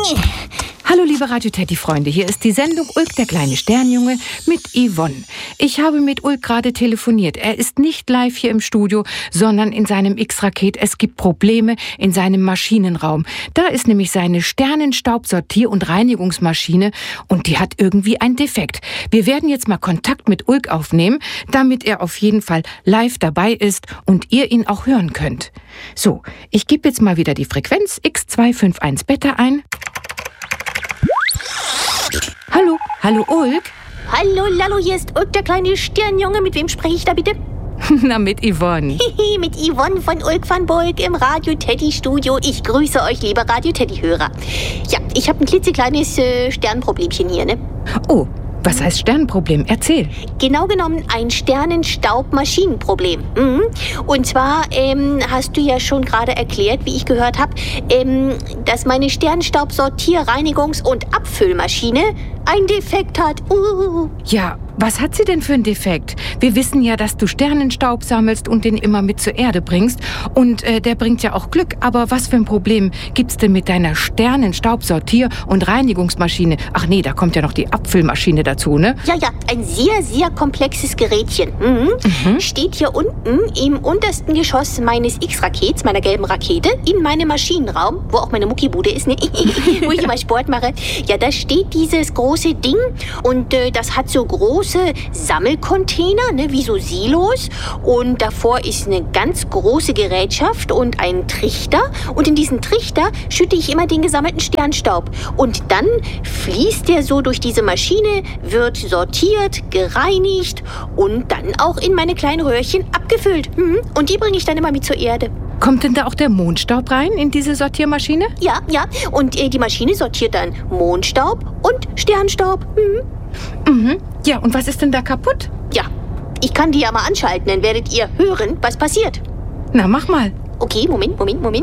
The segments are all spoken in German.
Hallo liebe Radio Teddy-Freunde, hier ist die Sendung Ulk, der kleine Sternjunge mit Yvonne. Ich habe mit Ulk gerade telefoniert. Er ist nicht live hier im Studio, sondern in seinem X-Raket. Es gibt Probleme in seinem Maschinenraum. Da ist nämlich seine Sternenstaubsortier- und Reinigungsmaschine und die hat irgendwie einen Defekt. Wir werden jetzt mal Kontakt mit Ulk aufnehmen, damit er auf jeden Fall live dabei ist und ihr ihn auch hören könnt. So, ich gebe jetzt mal wieder die Frequenz X251 Beta ein. Hallo Ulk. Hallo Lallo, hier ist Ulk, der kleine Sternjunge. Mit wem spreche ich da bitte? Na, mit Yvonne. Mit Yvonne von Ulk van Bolk im Radio Teddy Studio. Ich grüße euch, liebe Radio Teddy Hörer. Ja, ich habe ein klitzekleines Sternproblemchen hier, ne? Oh, was heißt Sternproblem? Erzähl. Genau genommen ein Sternenstaubmaschinenproblem. Und zwar hast du ja schon gerade erklärt, wie ich gehört habe, dass meine Sternenstaubsortier-, Reinigungs- und Abfüllmaschine einen Defekt hat. Ja, was hat sie denn für einen Defekt? Wir wissen ja, dass du Sternenstaub sammelst und den immer mit zur Erde bringst. Und der bringt ja auch Glück. Aber was für ein Problem gibt's denn mit deiner Sternenstaubsortier- und Reinigungsmaschine? Ach nee, da kommt ja noch die Abfüllmaschine dazu, ne? Ja, ein sehr, sehr komplexes Gerätchen. Steht hier unten im untersten Geschoss meines X-Rakets, meiner gelben Rakete, in meinem Maschinenraum, wo auch meine Muckibude ist, ne? Wo ich immer Sport mache. Ja, da steht dieses große Ding und das hat so große Sammelcontainer, ne, wie so Silos. Und davor ist eine ganz große Gerätschaft und ein Trichter. Und in diesen Trichter schütte ich immer den gesammelten Sternstaub. Und dann fließt der so durch diese Maschine, wird sortiert, gereinigt und dann auch in meine kleinen Röhrchen abgefüllt. Und die bringe ich dann immer mit zur Erde. Kommt denn da auch der Mondstaub rein in diese Sortiermaschine? Ja. Und die Maschine sortiert dann Mondstaub und Sternstaub. Ja, und was ist denn da kaputt? Ja, ich kann die ja mal anschalten, dann werdet ihr hören, was passiert. Na, mach mal. Okay, Moment.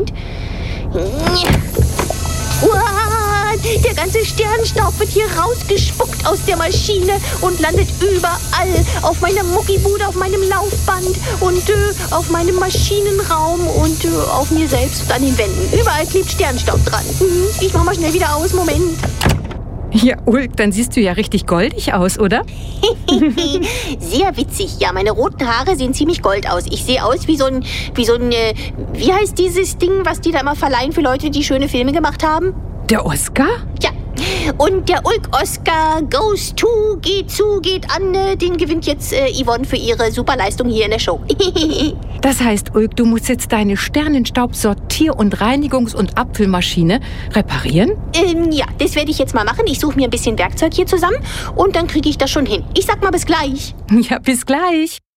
Uah, der ganze Sternstaub wird hier rausgespuckt aus der Maschine und landet überall. Auf meiner Muckibude, auf meinem Laufband und auf meinem Maschinenraum und auf mir selbst und an den Wänden. Überall klebt Sternstaub dran. Ich mach mal schnell wieder aus, Moment. Ja, Ulk, dann siehst du ja richtig goldig aus, oder? Sehr witzig. Ja, meine roten Haare sehen ziemlich gold aus. Ich sehe aus wie so ein, wie heißt dieses Ding, was die da immer verleihen für Leute, die schöne Filme gemacht haben? Der Oscar? Ja. Und der Ulk-Oscar goes to, geht an, den gewinnt jetzt Yvonne für ihre Superleistung hier in der Show. Das heißt, Ulk, du musst jetzt deine Sternenstaub-Sortier- und Reinigungs- und Abfüllmaschine reparieren? Ja, das werde ich jetzt mal machen. Ich suche mir ein bisschen Werkzeug hier zusammen und dann kriege ich das schon hin. Ich sag mal bis gleich. Ja, bis gleich.